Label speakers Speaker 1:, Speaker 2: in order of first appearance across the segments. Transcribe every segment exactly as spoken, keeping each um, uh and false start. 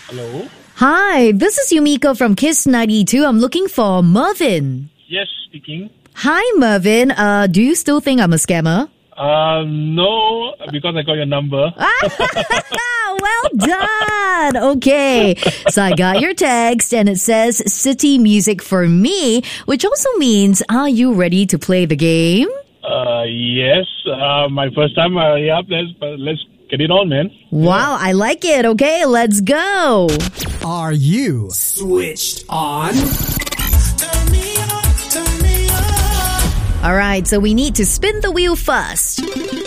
Speaker 1: Hello?
Speaker 2: Hi, this is Yumiko from Kiss ninety-two. I'm looking for Mervin.
Speaker 1: Yes, speaking.
Speaker 2: Hi, Mervin. Uh, do you still think I'm a scammer?
Speaker 1: Uh, no, because I got your number.
Speaker 2: Well done. Okay. So I got your text and it says City Music for me, which also means, are you ready to play the game?
Speaker 1: Uh, yes, uh, my first time. Uh, yeah, let's, uh, let's get it on, man.
Speaker 2: Wow, I like it. Okay, let's go.
Speaker 3: Are you switched on?
Speaker 2: All right, so we need to spin the wheel first.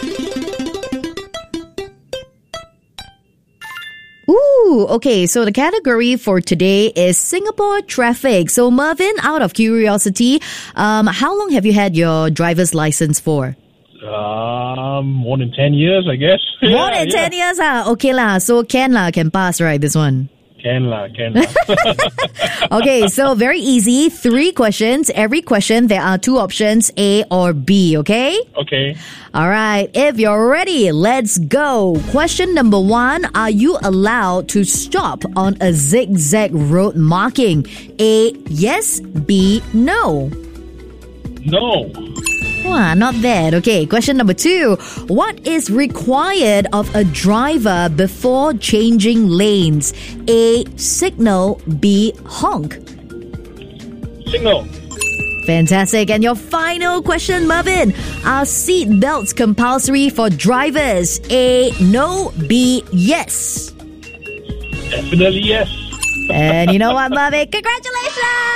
Speaker 2: Ooh, okay, so the category for today is Singapore traffic. So Mervin, out of curiosity, um, how long have you had your driver's license for?
Speaker 1: Um, more than ten years, I guess.
Speaker 2: More
Speaker 1: yeah,
Speaker 2: than
Speaker 1: yeah.
Speaker 2: ten years, ah. Okay lah, so can lah, can pass, right, this one?
Speaker 1: Can lah, can lah.
Speaker 2: Okay, so very easy. Three questions. Every question, there are two options, A or B, okay?
Speaker 1: Okay.
Speaker 2: All right, if you're ready, let's go. Question number one, are you allowed to stop on a zigzag road marking? A, yes, B, no.
Speaker 1: No.
Speaker 2: Wow, not bad. Okay, question number two. What is required of a driver before changing lanes? A, signal, B, honk.
Speaker 1: Signal.
Speaker 2: Fantastic. And your final question, Mervin. Are seat belts compulsory for drivers? A, no, B, yes.
Speaker 1: Definitely yes.
Speaker 2: And you know what, Mervin? Congratulations!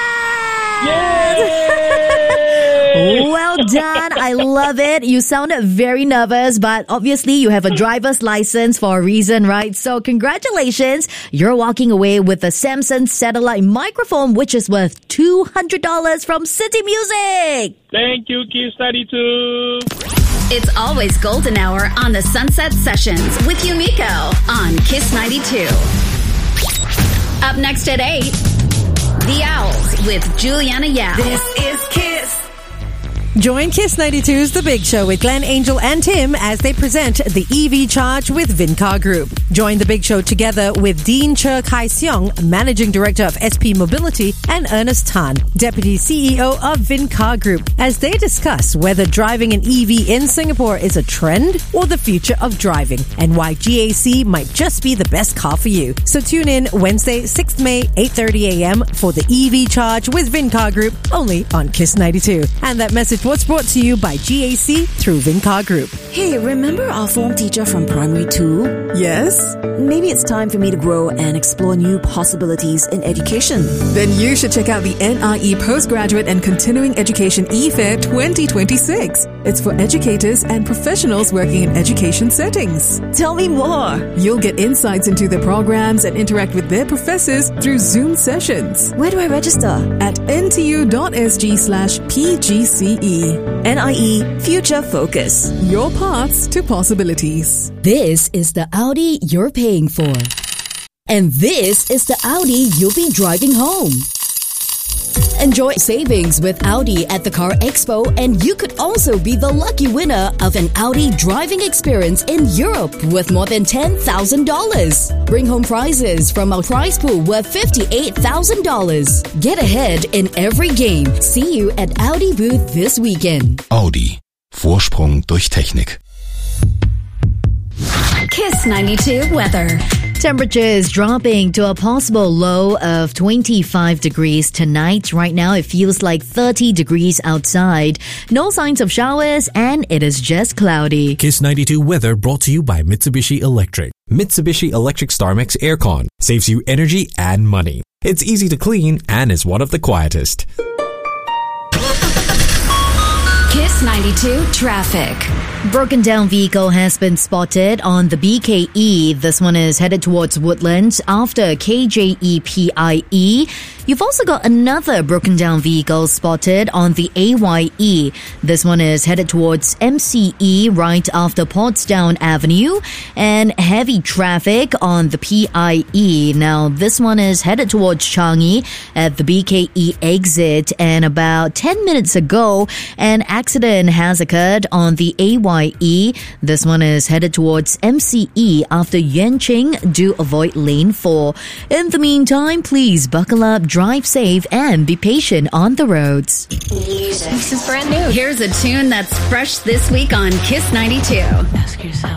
Speaker 1: Yay!
Speaker 2: Well done. I love it. You sounded very nervous, but obviously you have a driver's license for a reason, right? So congratulations. You're walking away with a Samsung satellite microphone, which is worth two hundred dollars from City Music.
Speaker 1: Thank you, Kiss ninety-two.
Speaker 4: It's always golden hour on the Sunset Sessions with Yumiko on Kiss ninety-two. Up next at eight, The Owls with Juliana Yao.
Speaker 5: This is Kiss.
Speaker 6: Join Kiss ninety-two's The Big Show with Glenn, Angel and Tim as they present the E V Charge with Vincar Group. Join The Big Show together with Dean Che Kai Seong, Managing Director of S P Mobility, and Ernest Tan, Deputy C E O of Vincar Group, as they discuss whether driving an E V in Singapore is a trend or the future of driving, and why G A C might just be the best car for you. So tune in Wednesday, sixth of May, eight thirty a.m. for the E V Charge with Vincar Group, only on Kiss ninety-two. And that message was brought to you by G A C through Vincar Group.
Speaker 5: Hey, remember our form teacher from primary two?
Speaker 7: Yes?
Speaker 5: Maybe it's time for me to grow and explore new possibilities in education.
Speaker 7: Then you should check out the N I E Postgraduate and Continuing Education E-Fair twenty twenty-six. It's for educators and professionals working in education settings.
Speaker 5: Tell me more.
Speaker 7: You'll get insights into their programs and interact with their professors through Zoom sessions.
Speaker 5: Where do I register?
Speaker 7: At ntu.sg slash pgce.
Speaker 5: N I E Future Focus.
Speaker 7: Your paths to possibilities.
Speaker 8: This is the Audi you're paying for. And this is the Audi you'll be driving home. Enjoy savings with Audi at the Car Expo, and you could also be the lucky winner of an Audi driving experience in Europe with more than ten thousand dollars. Bring home prizes from our prize pool worth fifty-eight thousand dollars. Get ahead in every game. See you at Audi booth this weekend.
Speaker 9: Audi. Vorsprung durch Technik.
Speaker 4: Kiss ninety-two weather.
Speaker 2: Temperature is dropping to a possible low of twenty-five degrees tonight. Right now, it feels like thirty degrees outside. No signs of showers, and it is just cloudy.
Speaker 10: Kiss ninety-two weather brought to you by Mitsubishi Electric. Mitsubishi Electric StarMix Aircon saves you energy and money. It's easy to clean and is one of the quietest.
Speaker 4: Kiss ninety-two traffic.
Speaker 2: Broken down vehicle has been spotted on the B K E. This one is headed towards Woodlands after K J E P I E. You've also got another broken down vehicle spotted on the A Y E. This one is headed towards M C E right after Portsdown Avenue, and heavy traffic on the P I E. Now, this one is headed towards Changi at the B K E exit, and about ten minutes ago, an accident accident has occurred on the A Y E. This one is headed towards M C E after Yuanqing. Do avoid lane four. In the meantime, please buckle up, drive safe, and be patient on the roads.
Speaker 4: This is brand new. Here's a tune that's fresh this week on Kiss ninety-two. Ask yourself.